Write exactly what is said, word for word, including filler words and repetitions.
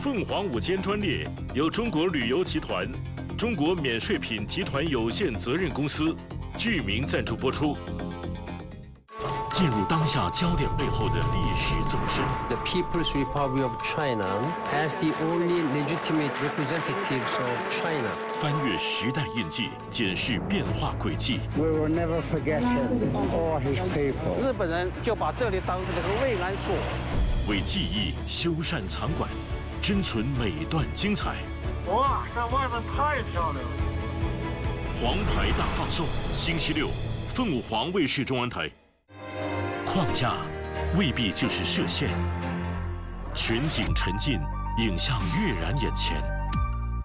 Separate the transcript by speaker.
Speaker 1: 凤凰午间专列由中国旅游集团、中国免税品集团有限责任公司剧名赞助播出。进入当下焦点背后的历史纵深。
Speaker 2: The People's Republic of China as the only legitimate representatives of China.
Speaker 1: 翻越时代印记，检视变化轨迹。
Speaker 3: We will never forget him or his people.
Speaker 4: 日本人就把这里当成这个慰安所，
Speaker 1: 为记忆修缮藏馆，珍存每段精彩。
Speaker 5: 哇，在外面太漂亮了！
Speaker 1: 黄牌大放送，星期六，凤凰卫视中文台。框架未必就是射线，全景沉浸，影像跃然眼前。